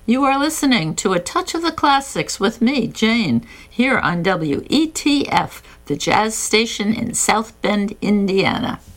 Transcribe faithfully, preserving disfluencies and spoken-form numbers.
You are listening to A Touch of the Classics with me, Jane, here on W E T F, the jazz station in South Bend, Indiana.